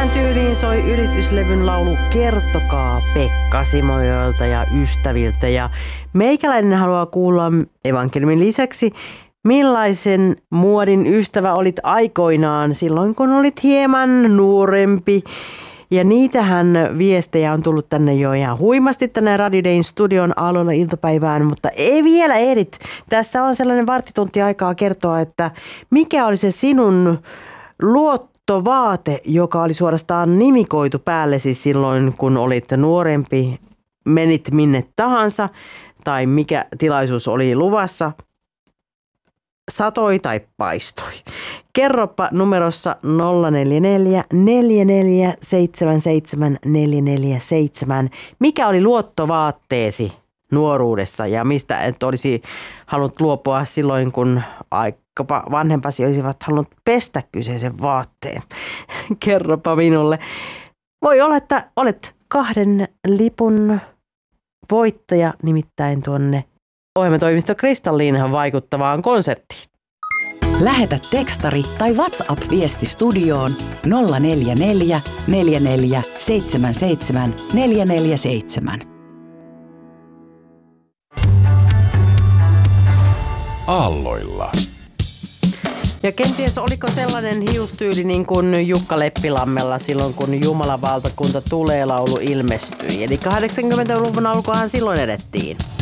Tähän tyyliin soi ylistyslevyn laulu Kertokaa Pekka Simojoilta ja ystäviltä. Ja meikäläinen haluaa kuulla evankeliumin lisäksi, millaisen muodin ystävä olit aikoinaan silloin, kun olit hieman nuorempi. Ja niitähän viestejä on tullut tänne jo ihan huimasti tänne Radio Dayn studion aloilla iltapäivään, mutta ei vielä ehdit. Tässä on sellainen varttitunti aikaa kertoa, että mikä oli se sinun luottovaate, joka oli suorastaan nimikoitu päällesi silloin, kun olit nuorempi, menit minne tahansa tai mikä tilaisuus oli luvassa, satoi tai paistoi. Kerropa numerossa 044 4477 447. Mikä oli luottovaatteesi nuoruudessa ja mistä et olisi halunnut luopua silloin, kun aikapa vanhempasi olisivat halunnut pestä kyseisen vaatteen? Kerropa minulle. Voi olla, että olet 2 lipun voittaja, nimittäin tuonne ohjelmatoimisto Kristalliinhan vaikuttavaan konserttiin. Lähetä tekstari tai WhatsApp-viesti studioon 044 44 77 447. Aalloilla. Ja kenties oliko sellainen hiustyyli niin kuin Jukka Leppilammella silloin, kun Jumalan valtakunta tulee -laulu ilmestyi. Eli 80-luvun alkuahan silloin edettiin.